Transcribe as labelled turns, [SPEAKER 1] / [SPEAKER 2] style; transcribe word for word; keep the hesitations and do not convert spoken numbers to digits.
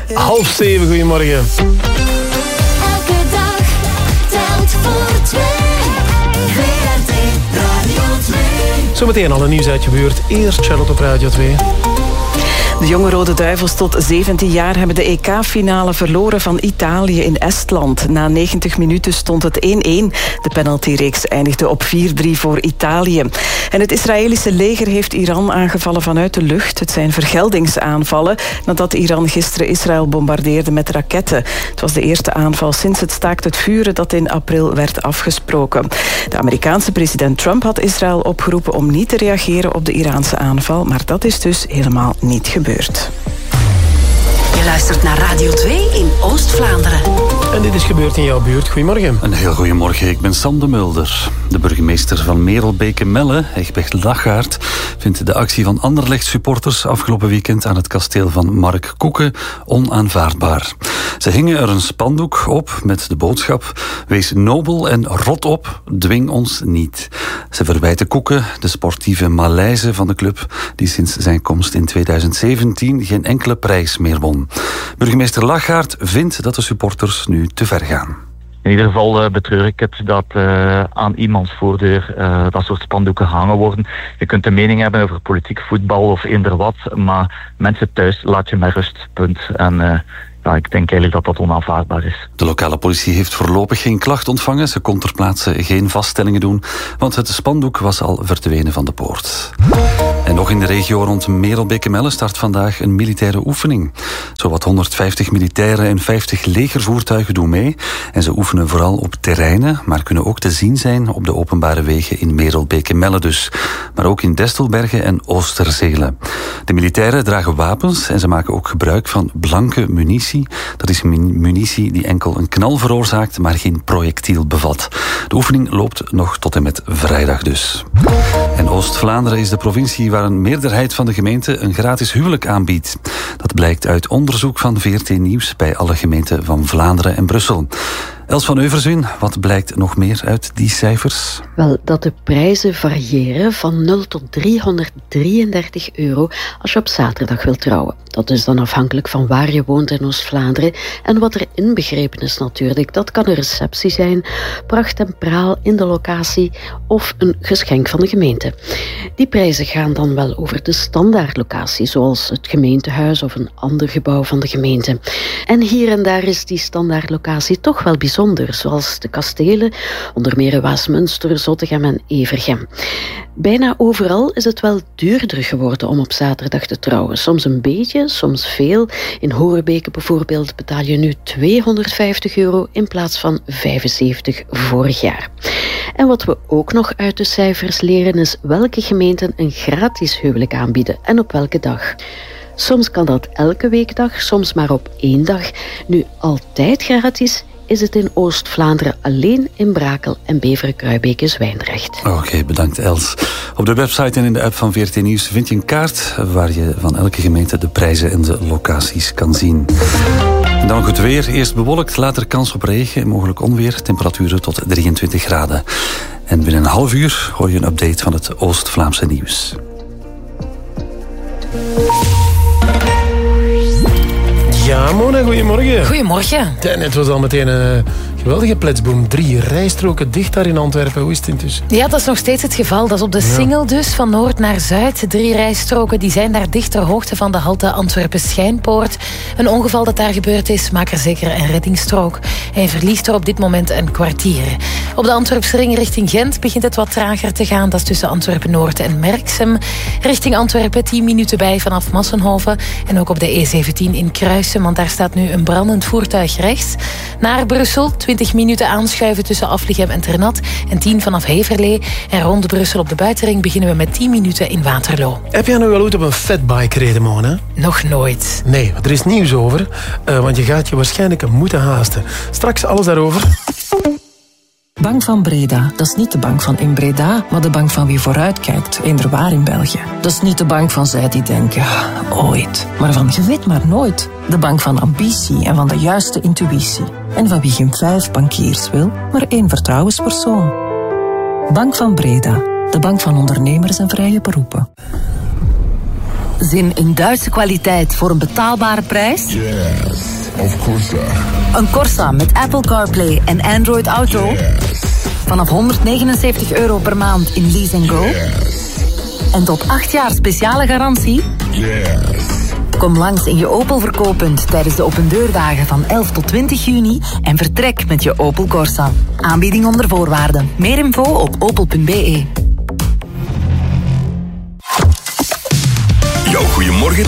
[SPEAKER 1] Half zeven, goedemorgen.
[SPEAKER 2] Elke dag telt voor twee. V R T Radio twee.
[SPEAKER 1] Zometeen al een nieuws uitgebeurd. Eerst Charlotte op Radio twee.
[SPEAKER 3] De jonge Rode Duivels tot zeventien jaar hebben de E K-finale verloren van Italië in Estland. Na negentig minuten stond het één-één. De penaltyreeks eindigde op vier drie voor Italië. En het Israëlische leger heeft Iran aangevallen vanuit de lucht. Het zijn vergeldingsaanvallen nadat Iran gisteren Israël bombardeerde met raketten. Het was de eerste aanval sinds het staakt het vuren dat in april werd afgesproken. De Amerikaanse president Trump had Israël opgeroepen om niet te reageren op de Iraanse aanval, maar dat is dus helemaal niet gebeurd.
[SPEAKER 4] Je luistert naar Radio twee in Oost-Vlaanderen.
[SPEAKER 1] En dit is gebeurd in jouw buurt. Goedemorgen.
[SPEAKER 5] Een heel goedemorgen, ik ben Sam de Mulder. De burgemeester van Merelbeke-Melle, Egbert Lachaert, vindt de actie van Anderlecht-supporters afgelopen weekend aan het kasteel van Mark Koeken onaanvaardbaar. Ze hingen er een spandoek op met de boodschap: wees nobel en rot op, dwing ons niet. Ze verwijten Koeken de sportieve malaise van de club, die sinds zijn komst in tweeduizend zeventien geen enkele prijs meer won. Burgemeester Lachaert vindt dat de supporters nu te ver gaan.
[SPEAKER 6] In ieder geval uh, betreur ik het dat uh, aan iemands voordeur uh, dat soort spandoeken hangen worden. Je kunt een mening hebben over politiek, voetbal of eender wat, maar mensen thuis laat je met rust, punt. En uh, ja, ik denk eigenlijk dat dat onaanvaardbaar is.
[SPEAKER 5] De lokale politie heeft voorlopig geen klacht ontvangen. Ze kon ter plaatse geen vaststellingen doen, want het spandoek was al verdwenen van de poort. En nog in de regio rond Merelbeke-Melle start vandaag een militaire oefening. Zowat honderdvijftig militairen en vijftig legervoertuigen doen mee. En ze oefenen vooral op terreinen, maar kunnen ook te zien zijn op de openbare wegen in Merelbeke-Melle dus. Maar ook in Destelbergen en Oosterzelen. De militairen dragen wapens en ze maken ook gebruik van blanke munitie. Dat is munitie die enkel een knal veroorzaakt, maar geen projectiel bevat. De oefening loopt nog tot en met vrijdag dus. En Oost-Vlaanderen is de provincie waar een meerderheid van de gemeenten een gratis huwelijk aanbiedt. Dat blijkt uit onderzoek van V R T Nieuws bij alle gemeenten van Vlaanderen en Brussel. Els van Euverzin, wat blijkt nog meer uit die cijfers?
[SPEAKER 7] Wel, dat de prijzen variëren van nul tot driehonderddrieëndertig euro als je op zaterdag wilt trouwen. Dat is dan afhankelijk van waar je woont in Oost-Vlaanderen en wat er inbegrepen is natuurlijk. Dat kan een receptie zijn, pracht en praal in de locatie of een geschenk van de gemeente. Die prijzen gaan dan wel over de standaardlocatie, zoals het gemeentehuis of een ander gebouw van de gemeente. En hier en daar is die standaardlocatie toch wel bijzonder, zoals de kastelen, onder meer in Waasmunster, Zottegem en Evergem. Bijna overal is het wel duurder geworden om op zaterdag te trouwen. Soms een beetje, soms veel. In Horebeke bijvoorbeeld betaal je nu tweehonderdvijftig euro in plaats van vijfenzeventig vorig jaar. En wat we ook nog uit de cijfers leren is welke gemeenten een gratis huwelijk aanbieden en op welke dag. Soms kan dat elke weekdag, soms maar op één dag. Nu altijd gratis is het in Oost-Vlaanderen alleen in Brakel en Beveren-Kruibeke-Zwijndrecht.
[SPEAKER 5] Oké, okay, bedankt Els. Op de website en in de app van V R T Nieuws vind je een kaart waar je van elke gemeente de prijzen en de locaties kan zien. En dan goed weer. Eerst bewolkt, later kans op regen en mogelijk onweer. Temperaturen tot drieëntwintig graden. En binnen een half uur hoor je een update van het Oost-Vlaamse nieuws.
[SPEAKER 1] Ja, Mona, goedemorgen.
[SPEAKER 8] Goedemorgen.
[SPEAKER 1] En het was al meteen een geweldige pletsboom. Drie rijstroken dicht daar in Antwerpen. Hoe is het intussen?
[SPEAKER 8] Ja, dat is nog steeds het geval. Dat is op de Singel dus, van noord naar zuid. Drie rijstroken die zijn daar dicht ter hoogte van de halte Antwerpen-Schijnpoort. Een ongeval dat daar gebeurd is, maakt er zeker een reddingsstrook. Hij verliest er op dit moment een kwartier. Op de Antwerpse ring richting Gent begint het wat trager te gaan. Dat is tussen Antwerpen-Noord en Merksem. Richting Antwerpen tien minuten bij vanaf Massenhoven. En ook op de E zeventien in Kruisen, want daar staat nu een brandend voertuig rechts. Naar Brussel, twintig minuten aanschuiven tussen Afligem en Ternat en tien vanaf Heverlee. En rond Brussel op de buitenring beginnen we met tien minuten in Waterloo.
[SPEAKER 1] Heb jij nu wel ooit op een fatbike gereden, Mona?
[SPEAKER 8] Nog nooit.
[SPEAKER 1] Nee, er is nieuws over, uh, want je gaat je waarschijnlijk moeten haasten. Straks alles daarover.
[SPEAKER 9] Bank van Breda, dat is niet de bank van in Breda, maar de bank van wie vooruitkijkt, eender waar in België. Dat is niet de bank van zij die denken, ooit, maar van je weet maar nooit. De bank van ambitie en van de juiste intuïtie. En van wie geen vijf bankiers wil, maar één vertrouwenspersoon. Bank van Breda, de bank van ondernemers en vrije beroepen.
[SPEAKER 4] Zin in Duitse kwaliteit voor een betaalbare prijs?
[SPEAKER 10] Yes. of Corsa.
[SPEAKER 11] Een Corsa met Apple CarPlay en Android Auto.
[SPEAKER 10] Yes.
[SPEAKER 11] Vanaf honderdnegenenzeventig euro per maand in Lease and Go.
[SPEAKER 10] Yes.
[SPEAKER 11] En tot acht jaar speciale garantie.
[SPEAKER 10] Yes.
[SPEAKER 11] Kom langs in je Opel verkooppunt tijdens de opendeurdagen van elf tot twintig juni en vertrek met je Opel Corsa. Aanbieding onder voorwaarden. Meer info op opel punt be.
[SPEAKER 12] Jouw goeiemorgen